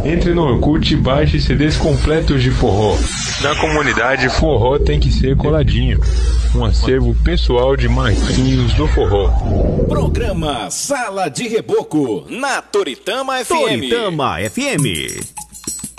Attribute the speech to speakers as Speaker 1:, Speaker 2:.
Speaker 1: Entre no Orkut e baixe CDs completos de forró. Na comunidade, forró tem que ser coladinho. Um acervo pessoal de Marquinhos do Forró.
Speaker 2: Programa Sala de Reboco, na Toritama FM.
Speaker 3: Toritama FM.